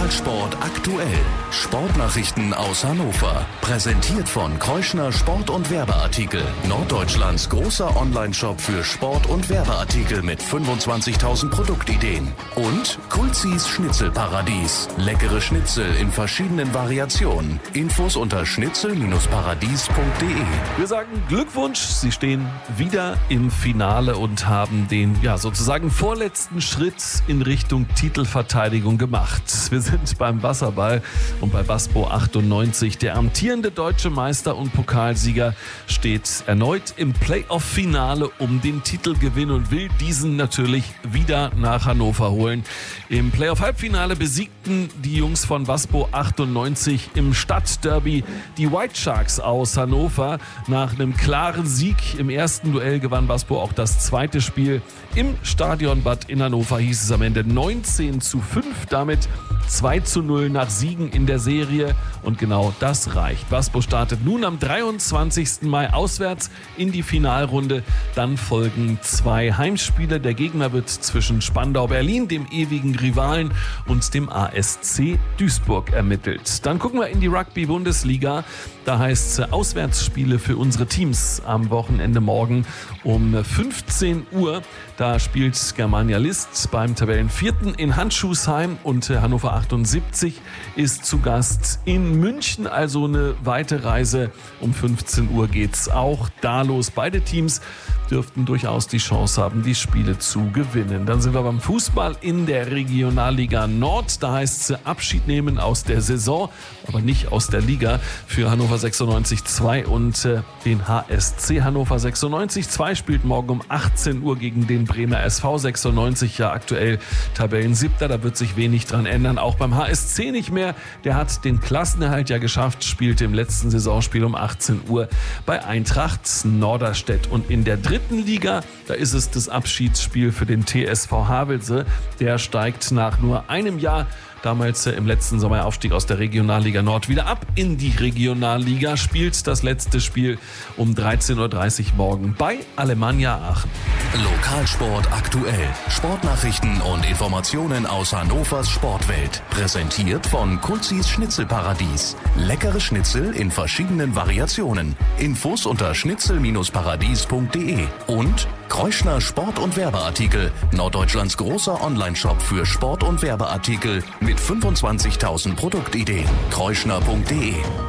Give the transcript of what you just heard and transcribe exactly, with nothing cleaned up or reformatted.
Lokalsport aktuell. Sportnachrichten aus Hannover. Präsentiert von Kreuschner Sport- und Werbeartikel. Norddeutschlands großer Onlineshop für Sport- und Werbeartikel mit fünfundzwanzigtausend Produktideen. Und Kulzis Schnitzelparadies. Leckere Schnitzel in verschiedenen Variationen. Infos unter schnitzel paradies punkt de. Wir sagen Glückwunsch, Sie stehen wieder im Finale und haben den ja sozusagen vorletzten Schritt in Richtung Titelverteidigung gemacht. Wir sind beim Wasserball und bei Waspo achtundneunzig. Der amtierende deutsche Meister und Pokalsieger steht erneut im Playoff-Finale um den Titelgewinn und will diesen natürlich wieder nach Hannover holen. Im Playoff-Halbfinale besiegten die Jungs von Waspo achtundneunzig im Stadtderby die White Sharks aus Hannover. Nach einem klaren Sieg im ersten Duell gewann Waspo auch das zweite Spiel. Im Stadionbad in Hannover hieß es am Ende neunzehn zu fünf, damit zwei zu null nach Siegen in der Serie. Und genau das reicht. Waspo startet nun am dreiundzwanzigsten Mai auswärts in die Finalrunde. Dann folgen zwei Heimspiele. Der Gegner wird zwischen Spandau-Berlin, dem ewigen Rivalen, und dem A S C Duisburg ermittelt. Dann gucken wir in die Rugby-Bundesliga. Da heißt es Auswärtsspiele für unsere Teams am Wochenende morgen um fünfzehn Uhr. Da spielt Germania List beim Tabellenvierten in Handschuhsheim und Hannover achtundsiebzig ist zu Gast in München. Also eine weite Reise. Um fünfzehn Uhr geht's auch da los. Beide Teams dürften durchaus die Chance haben, die Spiele zu gewinnen. Dann sind wir beim Fußball in der Regionalliga Nord. Da heißt es Abschied nehmen aus der Saison, aber nicht aus der Liga für Hannover sechsundneunzig zwei und äh, den H S C. Hannover sechsundneunzig zwei spielt morgen um achtzehn Uhr gegen den Bremer S V sechsundneunzig, ja aktuell Tabellensiebter. Da wird sich wenig dran ändern. Auch beim H S C nicht mehr. Der hat den Klassenerhalt ja geschafft, spielte im letzten Saisonspiel um achtzehn Uhr bei Eintracht Norderstedt. Und in der dritten Liga, da ist es das Abschiedsspiel für den T S V Havelse. Der steigt nach nur einem Jahr, damals im letzten Sommeraufstieg aus der Regionalliga Nord, wieder ab in die Regionalliga, spielt das letzte Spiel um dreizehn Uhr dreißig morgen bei Alemannia Aachen. Lokalsport aktuell. Sportnachrichten und Informationen aus Hannovers Sportwelt. Präsentiert von Kulzis Schnitzelparadies. Leckere Schnitzel in verschiedenen Variationen. Infos unter schnitzel paradies punkt de. Und Kreuschner Sport- und Werbeartikel. Norddeutschlands großer Onlineshop für Sport- und Werbeartikel mit fünfundzwanzigtausend Produktideen. kreuschner punkt de.